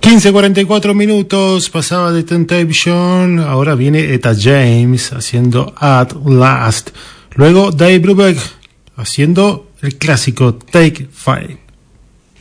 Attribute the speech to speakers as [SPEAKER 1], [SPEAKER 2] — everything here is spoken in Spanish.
[SPEAKER 1] 15:44 pasaba de Temptation. Ahora viene Etta James haciendo At Last. Luego Dave Brubeck haciendo el clásico Take 5.